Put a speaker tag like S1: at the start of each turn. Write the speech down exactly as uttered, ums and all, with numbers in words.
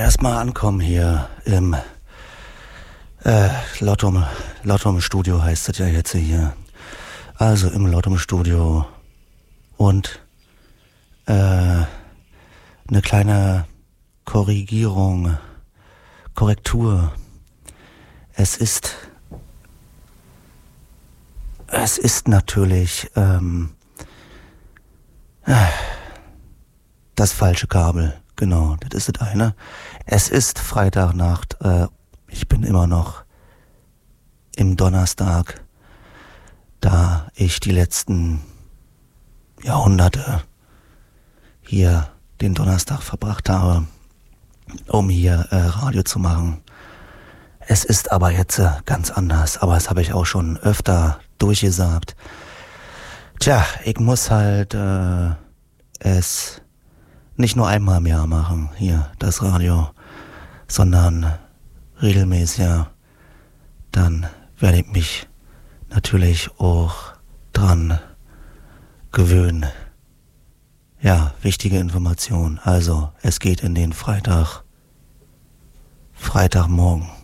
S1: erstmal ankommen hier im äh, Lottum, Lottum Studio heißt das ja jetzt hier. Also im Lottum Studio und äh, eine kleine Korrigierung, Korrektur. Es ist es ist natürlich ähm, das falsche Kabel. Genau, das ist das eine. Es ist Freitagnacht. Äh, ich bin immer noch im Donnerstag, da ich die letzten Jahrhunderte hier den Donnerstag verbracht habe, um hier äh, Radio zu machen. Es ist aber jetzt äh, ganz anders, aber das habe ich auch schon öfter durchgesagt. Tja, ich muss halt äh, es nicht nur einmal im Jahr machen, hier, das Radio, sondern regelmäßiger. Dann werde ich mich natürlich auch dran gewöhnen. Ja, wichtige Information. Also, es geht in den Freitag, Freitagmorgen.